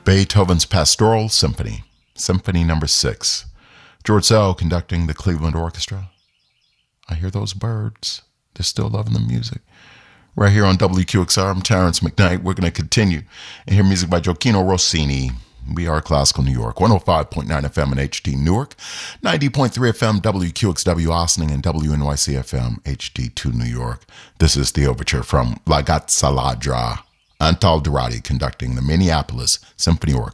Beethoven's Pastoral Symphony, Symphony Number 6. George Szell conducting the Cleveland Orchestra. I hear those birds. They're still loving the music. Right here on WQXR, I'm Terrence McKnight. We're going to continue and hear music by Gioachino Rossini. We are Classical New York, 105.9 FM in HD Newark, 90.3 FM WQXW Ossining, and WNYC FM HD2 New York. This is the overture from La Gazza Ladra. Antal Durati conducting the Minneapolis Symphony Orchestra.